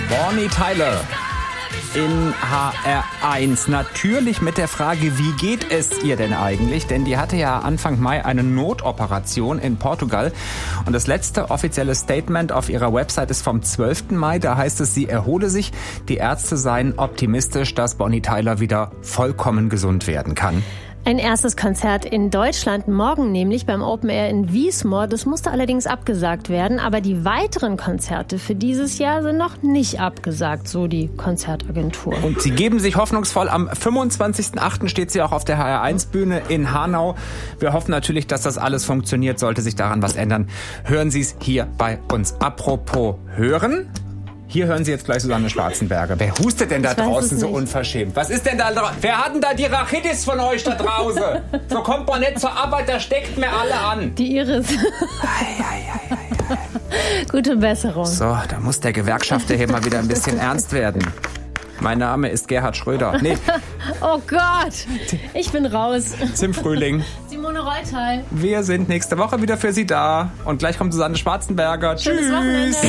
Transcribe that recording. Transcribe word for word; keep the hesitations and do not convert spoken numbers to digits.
Bonnie Tyler in H R eins. Natürlich mit der Frage, wie geht es ihr denn eigentlich? Denn die hatte ja Anfang Mai eine Notoperation in Portugal. Und das letzte offizielle Statement auf ihrer Website ist vom zwölften Mai. Da heißt es, sie erhole sich. Die Ärzte seien optimistisch, dass Bonnie Tyler wieder vollkommen gesund werden kann. Ein erstes Konzert in Deutschland morgen, nämlich beim Open Air in Wiesmoor. Das musste allerdings abgesagt werden, aber die weiteren Konzerte für dieses Jahr sind noch nicht abgesagt, so die Konzertagentur. Und sie geben sich hoffnungsvoll. Am fünfundzwanzigsten achten steht sie auch auf der H R eins Bühne in Hanau. Wir hoffen natürlich, dass das alles funktioniert. Sollte sich daran was ändern, hören Sie es hier bei uns. Apropos hören. Hier hören Sie jetzt gleich Susanne Schwarzenberger. Wer hustet denn da Ich weiß draußen es so nicht. unverschämt? Was ist denn da draußen? Wer hat denn da die Rachitis von euch da draußen? So kommt man nicht zur Arbeit, da steckt mir alle an. Die Iris. Ei, ei, ei, ei, ei. Gute Besserung. So, da muss der Gewerkschafter hier mal wieder ein bisschen ernst werden. Mein Name ist Gerhard Schröder. Nee, Oh Gott, ich bin raus. zum Frühling. Simone Reutal. Wir sind nächste Woche wieder für Sie da. Und gleich kommt Susanne Schwarzenberger. Schönes Wochenende. Tschüss.